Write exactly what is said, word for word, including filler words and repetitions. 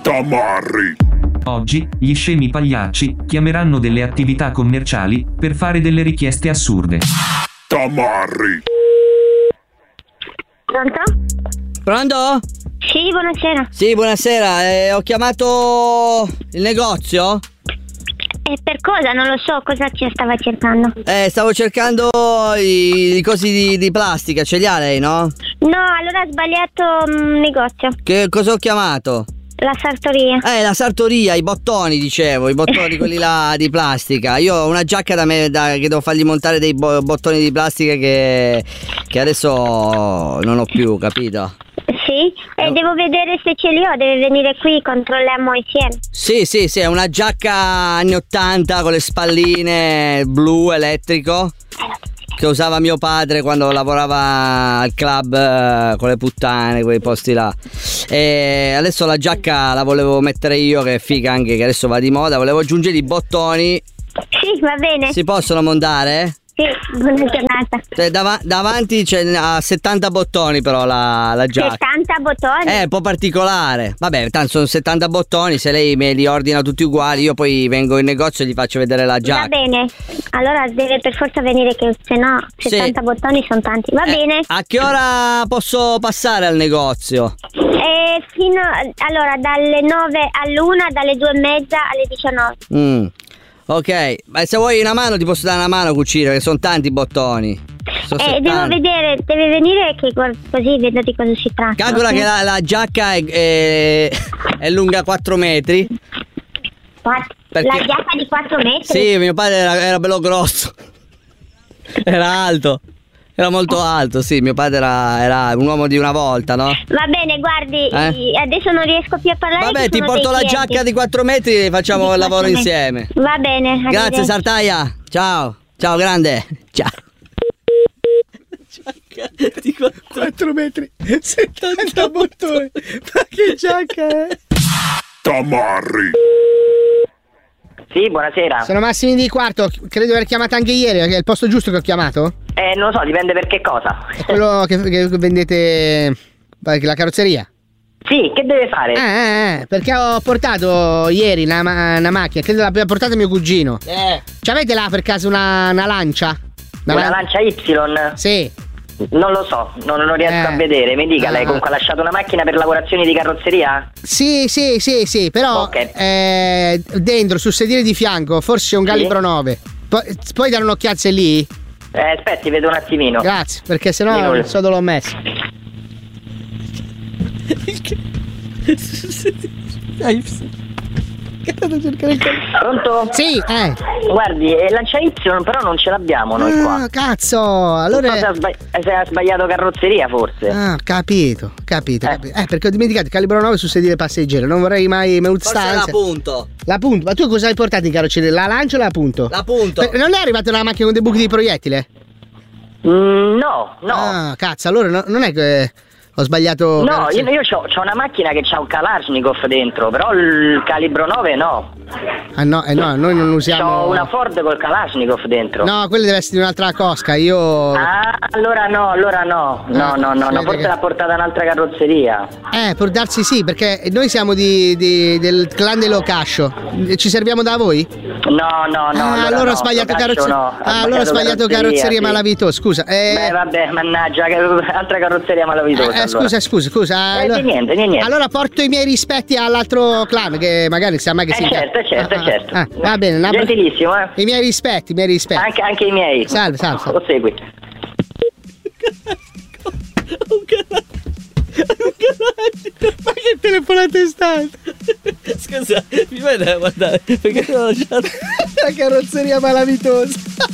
Tamarri. Oggi, gli scemi pagliacci chiameranno delle attività commerciali per fare delle richieste assurde. Tamarri. Pronto? Pronto? Sì, buonasera. Sì, buonasera, eh, ho chiamato il negozio? E per cosa? Non lo so, cosa ci stava cercando? Eh, stavo cercando i, i cosi di, di plastica, ce li ha lei, no? No, allora ha sbagliato um, negozio. Che cosa ho chiamato? La sartoria. Eh, la sartoria, i bottoni, dicevo, i bottoni quelli là di plastica. Io ho una giacca da me da, che devo fargli montare dei bo- bottoni di plastica che, che adesso non ho più, capito? Sì, e No. devo vedere se ce li ho, deve venire qui, controlliamo insieme. Sì, sì, sì, è una giacca anni ottanta con le spalline blu elettrico che usava mio padre quando lavorava al club eh, con le puttane, quei posti là. E adesso la giacca la volevo mettere io, che è figa anche, che adesso va di moda. Volevo aggiungere i bottoni. Sì, va bene. Si possono montare? Sì, buona giornata. Cioè, dav- davanti c'è a settanta bottoni però la, la giacca. settanta bottoni? È un po' particolare. Vabbè, tanto sono settanta bottoni, se lei me li ordina tutti uguali, io poi vengo in negozio e gli faccio vedere la giacca. Va bene, allora deve per forza venire, che se no settanta Sì. bottoni sono tanti. Va Eh, bene. A che ora posso passare al negozio? E fino allora dalle nove all'una, dalle due e mezza alle diciannove. Mm. Ok, ma se vuoi una mano ti posso dare una mano a cucire, perché sono tanti bottoni. Sono Eh, devo settanta. vedere, deve venire che guard- così vedo di cosa si tratta. Calcola ok? che la, la giacca è, è, è lunga quattro metri. Quatt- Perché- La giacca di quattro metri? Sì, mio padre era, era bello grosso. Era alto. Era molto alto, sì, mio padre era, era un uomo di una volta, no? Va bene, guardi, Eh? i- adesso non riesco più a parlare. Vabbè, ci ti sono porto dei la clienti. giacca di quattro metri e facciamo Di il lavoro quattro metri. insieme. Va bene, Grazie arrivederci. Sartaia. Ciao. Ciao grande. Ciao. Giacca di quattro metri, settanta bottoni. Ma che giacca è? Tamarri. Sì, buonasera. Sono Massimi di Quarto, credo di aver chiamato anche ieri, è il posto giusto che ho chiamato? Eh, non lo so, dipende per che cosa. È quello che, che vendete la carrozzeria? Sì, che deve fare? Eh, eh, perché ho portato ieri una, ma- una macchina, credo l'abbia portata mio cugino. Eh. Ci avete là per caso una, una lancia? Una lan- lancia Y? Sì. Non lo so, non lo riesco Eh. a vedere. Mi dica, Ah. lei comunque ha lasciato una macchina per lavorazioni di carrozzeria? Sì, sì, sì, sì, però Ok. eh, dentro, sul sedile di fianco, forse c'è un Sì. calibro nove. Pu- puoi dare un'occhiazza lì? Eh, aspetti, vedo un attimino. Grazie, perché sennò Di nulla. non so dove l'ho messo. Pronto? Sì, eh. Guardi, eh, lancia Y però non ce l'abbiamo noi Ah, qua. cazzo, allora... Non so se ha, sbagli- se ha sbagliato carrozzeria forse. Ah, capito, capito, Eh. capito. Eh, perché ho dimenticato il calibro nove sul sedile passeggero. Non vorrei mai me Forse è stanza. la punto. La punto. Ma tu cosa hai portato in carrozzeria? La lancia o la punto? La punto. Per- non è arrivata una macchina con dei buchi di proiettile? Mm, no, no. Ah, cazzo, allora no- non è che ho sbagliato. No, io, carrozzeria. io c'ho, c'ho una macchina che c'ha un Kalashnikov dentro, però il calibro nove no. Ah no, eh no, noi non usiamo. C'ho una Ford col Kalashnikov dentro. No, quella deve essere di un'altra cosca. Io. Ah, allora no, allora no. No, Ah, no, no, si no, vede forse che- l'ha portata un'altra carrozzeria. Eh, può darsi sì, perché noi siamo di, di- del clan dello Cascio. Ci serviamo da voi? No, no, no. ah, allora no, ho sbagliato Tocaccio carrozzeria. no, ah, allora ho sbagliato carrozzeria sì. malavito, scusa. Eh, Beh, vabbè, mannaggia, che altra carrozzeria malavitosa. eh, allora. scusa, scusa, scusa. Eh, allora, di niente, di niente. allora porto i miei rispetti all'altro clan, che magari sa mai che Eh, si certo, incazza. certo, Ah, ah, certo. ah, va bene, una- Gentilissimo, eh. i miei rispetti, i miei rispetti. Anche, anche i miei. Salve, salve, salve. Lo segui. Ma che telefonata è stata? Scusa, mi vede a guardare perché l'ho lasciato. La carrozzeria malavitosa.